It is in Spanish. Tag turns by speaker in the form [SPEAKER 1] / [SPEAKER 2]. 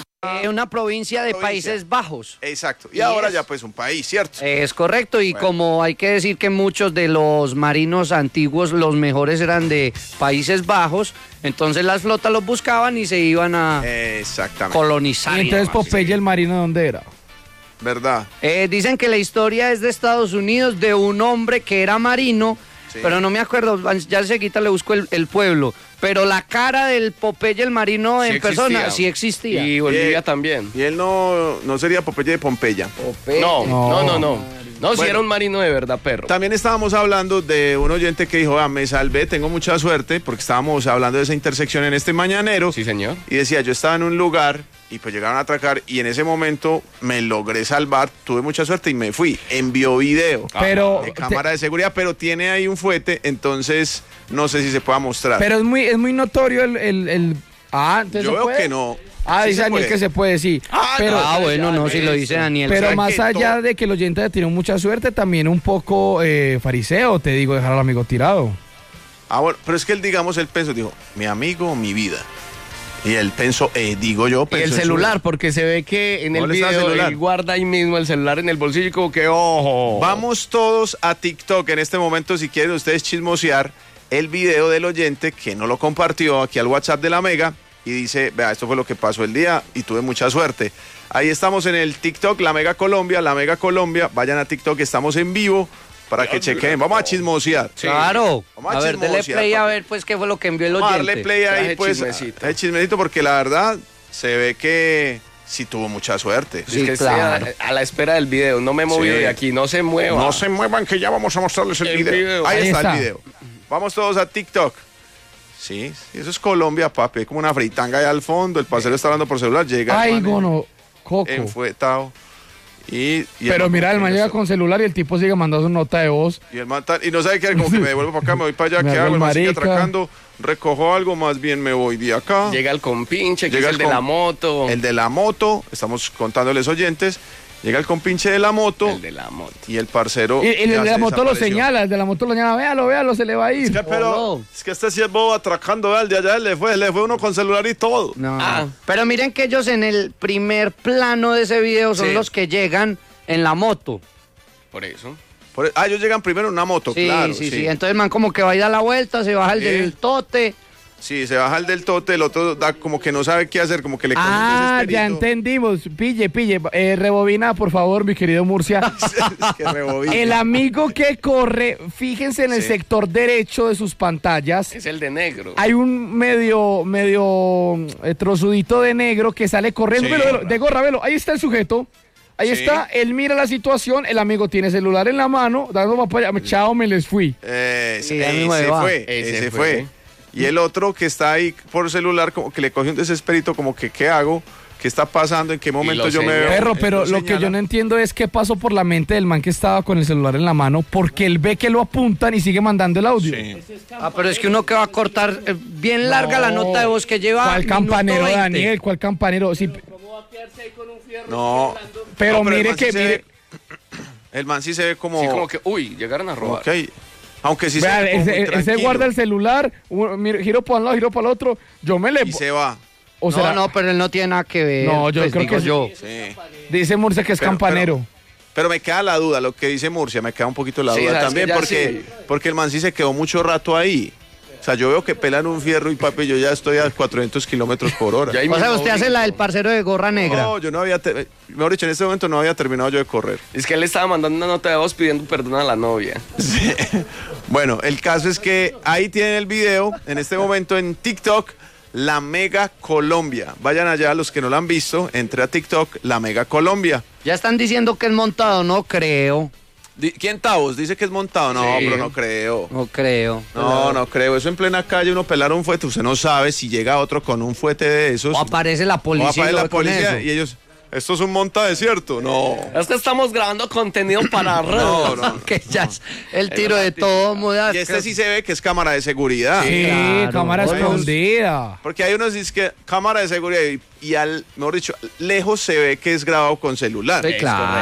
[SPEAKER 1] Una provincia de Países Bajos.
[SPEAKER 2] Exacto. Y ahora ya pues un país, ¿cierto?
[SPEAKER 1] Es correcto, y
[SPEAKER 2] Bueno.
[SPEAKER 1] como hay que decir que muchos de los marinos antiguos, los mejores eran de Países Bajos, entonces las flotas los buscaban y se iban a
[SPEAKER 2] Exactamente.
[SPEAKER 1] colonizar.
[SPEAKER 3] Y entonces Popeye el marino, ¿dónde era?
[SPEAKER 2] ¿Verdad?
[SPEAKER 1] Dicen que la historia es de Estados Unidos, de un hombre que era marino,
[SPEAKER 2] Sí.
[SPEAKER 1] pero no me acuerdo, ya seguida le busco el pueblo, pero la cara del Popeye el marino
[SPEAKER 4] Sí
[SPEAKER 1] en persona
[SPEAKER 4] existía.
[SPEAKER 1] sí existía.
[SPEAKER 4] Y Bolivia también.
[SPEAKER 2] Y él no sería Popeye de Pompeya.
[SPEAKER 4] No, si
[SPEAKER 2] Bueno.
[SPEAKER 4] era un marino de verdad, perro.
[SPEAKER 2] También estábamos hablando de un oyente que dijo, me salvé, tengo mucha suerte, porque estábamos hablando de esa intersección en este mañanero.
[SPEAKER 4] Sí, señor.
[SPEAKER 2] Y decía, yo estaba en un lugar y pues llegaron a atracar y en ese momento me logré salvar, tuve mucha suerte y me fui. Envió video
[SPEAKER 3] Pero,
[SPEAKER 2] de cámara de seguridad, pero tiene ahí un fuete, entonces no sé si se pueda mostrar.
[SPEAKER 3] pero es muy notorio el... Ah, entonces
[SPEAKER 2] yo
[SPEAKER 3] se
[SPEAKER 2] veo
[SPEAKER 3] puede.
[SPEAKER 2] que no.
[SPEAKER 3] Ah,
[SPEAKER 2] Sí
[SPEAKER 3] dice
[SPEAKER 2] se
[SPEAKER 3] Daniel
[SPEAKER 2] puede.
[SPEAKER 3] que se puede, sí. Pero,
[SPEAKER 1] bueno, no, si lo dice Daniel.
[SPEAKER 3] pero
[SPEAKER 2] ¿sabe
[SPEAKER 3] más
[SPEAKER 2] qué?
[SPEAKER 3] allá de que el oyente tiene mucha suerte, también un poco fariseo, te digo, dejar al amigo tirado.
[SPEAKER 2] Bueno, pero es que él, digamos, él pensó, dijo, mi amigo, mi vida. Y él pensó, digo yo,
[SPEAKER 4] Y
[SPEAKER 2] pensó
[SPEAKER 4] el
[SPEAKER 2] en su-
[SPEAKER 4] celular, porque se ve que en el
[SPEAKER 2] ¿Cómo le está el
[SPEAKER 4] video
[SPEAKER 2] celular?
[SPEAKER 4] él guarda ahí mismo el celular en el bolsillo y como que ojo.
[SPEAKER 2] Vamos todos a TikTok en este momento, si quieren ustedes chismosear el video del oyente que no lo compartió aquí al WhatsApp de la Mega y dice, vea, esto fue lo que pasó el día y tuve mucha suerte. Ahí estamos en el TikTok, La Mega Colombia, vayan a TikTok, estamos en vivo para que chequen, vamos a chismosear.
[SPEAKER 1] Claro.
[SPEAKER 2] Vamos a
[SPEAKER 1] A ver, dele
[SPEAKER 2] chismosear,
[SPEAKER 1] play a
[SPEAKER 2] papi.
[SPEAKER 1] ver pues qué fue lo que envió el
[SPEAKER 2] Vamos a
[SPEAKER 1] oyente.
[SPEAKER 2] darle play ahí,
[SPEAKER 4] Traje
[SPEAKER 2] pues,
[SPEAKER 4] chismecito.
[SPEAKER 2] el chismecito, porque la verdad se ve que sí tuvo mucha suerte.
[SPEAKER 1] Sí,
[SPEAKER 4] Es que estoy
[SPEAKER 1] claro.
[SPEAKER 4] a la espera del video, no me he movido
[SPEAKER 2] Sí.
[SPEAKER 4] de aquí, no se mueva.
[SPEAKER 2] No se muevan que ya vamos a mostrarles el
[SPEAKER 4] El
[SPEAKER 2] video.
[SPEAKER 4] video.
[SPEAKER 2] Ahí
[SPEAKER 3] Ahí
[SPEAKER 2] está
[SPEAKER 3] está.
[SPEAKER 2] el video. Vamos todos a TikTok. Sí, eso es Colombia, papi. Hay como una fritanga allá al fondo. El parcero está hablando por celular. Llega
[SPEAKER 3] Ay,
[SPEAKER 2] el man
[SPEAKER 3] gono, Coco.
[SPEAKER 2] enfuetado. Y
[SPEAKER 3] Pero mira, el man llega con celular y el tipo sigue mandando su nota de voz.
[SPEAKER 2] Y el man y no sabe qué hacer, como que me devuelvo para acá, me voy para allá,
[SPEAKER 3] Me
[SPEAKER 2] ¿qué
[SPEAKER 3] hago
[SPEAKER 2] hago?
[SPEAKER 3] el
[SPEAKER 2] El man sigue
[SPEAKER 3] marica.
[SPEAKER 2] atracando, recojo algo, más bien me voy de acá.
[SPEAKER 4] Llega el compinche, que
[SPEAKER 2] Llega
[SPEAKER 4] es el
[SPEAKER 2] el
[SPEAKER 4] de la
[SPEAKER 2] com-
[SPEAKER 4] moto.
[SPEAKER 2] El de la moto, estamos contándoles oyentes. Llega el compinche de la moto
[SPEAKER 4] El de la moto.
[SPEAKER 2] y el parcero.
[SPEAKER 3] Y el
[SPEAKER 2] ya
[SPEAKER 3] de la
[SPEAKER 2] se
[SPEAKER 3] moto lo
[SPEAKER 2] desapareció.
[SPEAKER 3] señala, el de la moto lo señala, véalo, se le va a ir.
[SPEAKER 2] Es que, pero,
[SPEAKER 1] Oh, no.
[SPEAKER 2] es que este sí es bobo atracando, vea, el de allá le fue uno con celular y todo.
[SPEAKER 1] No.
[SPEAKER 4] Ah.
[SPEAKER 1] Pero miren que ellos en el primer plano de ese video son
[SPEAKER 4] Sí.
[SPEAKER 1] los que llegan en la moto.
[SPEAKER 4] Por eso.
[SPEAKER 2] Ellos llegan primero en una moto,
[SPEAKER 1] Sí,
[SPEAKER 2] claro.
[SPEAKER 1] sí. Entonces man como que va a ir a la vuelta, se baja el
[SPEAKER 2] Sí.
[SPEAKER 1] del tote.
[SPEAKER 2] Sí, se baja el del tote, el otro da como que no sabe qué hacer, como que le coge un
[SPEAKER 3] Ah, ya
[SPEAKER 2] desesperito.
[SPEAKER 3] entendimos. Pille. Rebobina, por favor, mi querido Murcia.
[SPEAKER 2] Es que rebobina.
[SPEAKER 3] El amigo que corre, fíjense en el
[SPEAKER 2] Sí.
[SPEAKER 3] sector derecho de sus pantallas.
[SPEAKER 4] Es el de negro.
[SPEAKER 3] Hay un medio trozudito de negro que sale corriendo.
[SPEAKER 2] Sí.
[SPEAKER 3] Velo, de gorra, velo. Ahí está el sujeto. Ahí
[SPEAKER 2] Sí.
[SPEAKER 3] está. Él mira la situación. El amigo tiene celular en la mano. Dando papaya. Chao, me les fui.
[SPEAKER 1] Sí, ya mismo
[SPEAKER 2] ese
[SPEAKER 1] se va.
[SPEAKER 2] fue,
[SPEAKER 4] Ese
[SPEAKER 2] ese
[SPEAKER 4] fue.
[SPEAKER 2] fue. Y el otro que está ahí por celular, como que le coge un desesperito, como que ¿qué hago? ¿Qué está pasando? ¿En qué momento
[SPEAKER 4] lo
[SPEAKER 2] yo me
[SPEAKER 4] señala.
[SPEAKER 2] veo?
[SPEAKER 3] Perro, pero lo que
[SPEAKER 2] señala.
[SPEAKER 3] yo no entiendo es qué pasó por la mente del man que estaba con el celular en la mano, porque él ve que lo apuntan y sigue mandando el audio.
[SPEAKER 2] Sí.
[SPEAKER 1] Ah, pero es que uno que va a cortar bien larga la nota de voz que lleva.
[SPEAKER 3] ¿Cuál
[SPEAKER 1] minuto
[SPEAKER 3] campanero,
[SPEAKER 1] 20?
[SPEAKER 3] Daniel? ¿Cuál campanero? Sí,
[SPEAKER 2] No.
[SPEAKER 3] pero
[SPEAKER 2] No, el
[SPEAKER 3] mire
[SPEAKER 2] man sí
[SPEAKER 3] que,
[SPEAKER 2] se
[SPEAKER 3] mire,
[SPEAKER 2] ve- el man sí se ve como...
[SPEAKER 4] Sí, como que, uy, llegaron a robar.
[SPEAKER 2] Ok. Aunque sí
[SPEAKER 3] vea,
[SPEAKER 2] se ve como muy
[SPEAKER 3] él se
[SPEAKER 2] tranquilo.
[SPEAKER 3] guarda el celular, mire, giro para un lado, giro para el otro, yo me le...
[SPEAKER 2] Y se va.
[SPEAKER 3] O
[SPEAKER 1] No,
[SPEAKER 3] será-
[SPEAKER 1] no, pero él no tiene nada que ver.
[SPEAKER 3] No, yo
[SPEAKER 1] pues,
[SPEAKER 3] creo
[SPEAKER 1] digo
[SPEAKER 3] que sí.
[SPEAKER 1] yo.
[SPEAKER 2] Sí.
[SPEAKER 3] Dice Murcia que es
[SPEAKER 2] Pero-
[SPEAKER 3] campanero.
[SPEAKER 2] Pero me queda la duda, lo que dice Murcia, me queda un poquito la
[SPEAKER 4] Sí,
[SPEAKER 2] duda
[SPEAKER 4] sabes
[SPEAKER 2] también,
[SPEAKER 4] que ya
[SPEAKER 2] porque,
[SPEAKER 4] sí.
[SPEAKER 2] porque el man sí se quedó mucho rato ahí. O sea, yo veo que pelan un fierro y papi, yo ya estoy a 400 kilómetros por hora.
[SPEAKER 4] Ya ahí
[SPEAKER 1] O sea,
[SPEAKER 4] mismo
[SPEAKER 1] usted hace
[SPEAKER 4] brinco.
[SPEAKER 1] la del parcero de gorra negra.
[SPEAKER 2] No, yo no había, mejor dicho, en este momento no había terminado yo de correr.
[SPEAKER 4] Es que él le estaba mandando una nota de voz pidiendo perdón a la novia.
[SPEAKER 2] Bueno, el caso es que ahí tienen el video, en este momento en TikTok, La Mega Colombia. Vayan allá, los que no lo han visto, entre a TikTok, La Mega Colombia.
[SPEAKER 1] Ya están diciendo que es montado, no creo.
[SPEAKER 2] ¿Quién Tavos? Dice que es montado. No,
[SPEAKER 4] Sí.
[SPEAKER 2] pero no creo.
[SPEAKER 1] No creo.
[SPEAKER 2] No creo. Eso en plena calle, uno pelar un fuete, usted no sabe si llega otro con un fuete de esos.
[SPEAKER 1] O aparece la
[SPEAKER 2] O
[SPEAKER 1] policía.
[SPEAKER 2] aparece
[SPEAKER 1] y lo
[SPEAKER 2] la
[SPEAKER 1] ve con
[SPEAKER 2] policía
[SPEAKER 1] eso.
[SPEAKER 2] y ellos, esto es un monta desierto. No.
[SPEAKER 4] Es que estamos grabando contenido para redes.
[SPEAKER 2] No.
[SPEAKER 1] Que ya es el tiro de todo muda.
[SPEAKER 2] Y este sí se ve que es cámara de seguridad.
[SPEAKER 3] Sí,
[SPEAKER 1] claro.
[SPEAKER 3] cámara
[SPEAKER 1] Bueno.
[SPEAKER 3] escondida.
[SPEAKER 2] Porque hay unos dicen que cámara de seguridad y al, mejor dicho, lejos se ve que es grabado con celular.
[SPEAKER 1] Sí, claro.